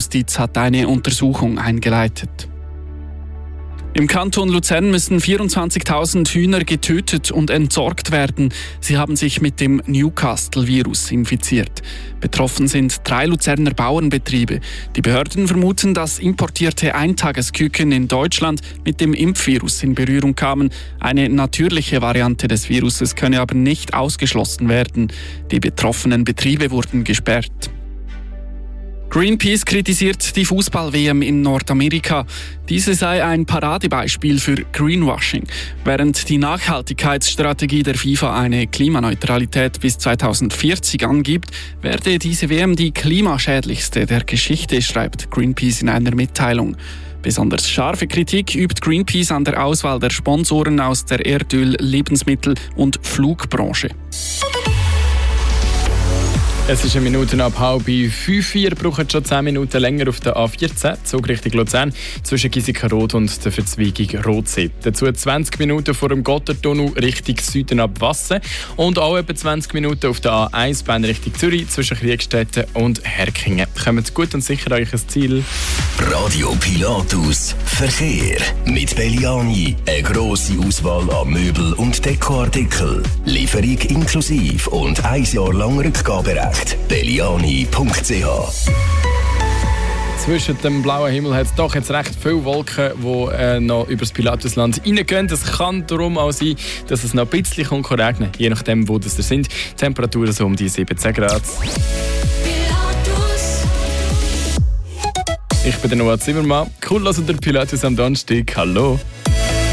Justiz hat eine Untersuchung eingeleitet. Im Kanton Luzern müssen 24.000 Hühner getötet und entsorgt werden. Sie haben sich mit dem Newcastle-Virus infiziert. Betroffen sind 3 Luzerner Bauernbetriebe. Die Behörden vermuten, dass importierte Eintagesküken in Deutschland mit dem Impfvirus in Berührung kamen. Eine natürliche Variante des Viruses könne aber nicht ausgeschlossen werden. Die betroffenen Betriebe wurden gesperrt. Greenpeace kritisiert die Fußball-WM in Nordamerika. Diese sei ein Paradebeispiel für Greenwashing. Während die Nachhaltigkeitsstrategie der FIFA eine Klimaneutralität bis 2040 angibt, werde diese WM die klimaschädlichste der Geschichte, schreibt Greenpeace in einer Mitteilung. Besonders scharfe Kritik übt Greenpeace an der Auswahl der Sponsoren aus der Erdöl-, Lebensmittel- und Flugbranche. Es ist 1 Minute ab 4:30. Ihr braucht schon 10 Minuten länger auf der A14, Zug Richtung Luzern, zwischen Giesikenrod und der Verzweigung Rotsee. Dazu 20 Minuten vor dem Gotthardtunnel Richtung Süden ab Wassen und auch etwa 20 Minuten auf der A1 Bahn Richtung Zürich zwischen Kriegstetten und Herkingen. Kommt gut und sicher an euch Ziel. Radio Pilatus Verkehr mit Belliani. Eine grosse Auswahl an Möbel- und Dekoartikeln. Lieferung inklusive und 1 Jahr lang Rückgaberecht. Belliani.ch. Zwischen dem blauen Himmel hat es doch jetzt recht viele Wolken, die noch über das Pilatusland reingehen. Es kann darum auch sein, dass es noch ein bisschen regnen kann, je nachdem, wo das sind. Temperaturen so um die 17 Grad. Ich bin der Noah Zimmermann. Cool, dass ihr den Pilatus am Donnerstag. Hallo.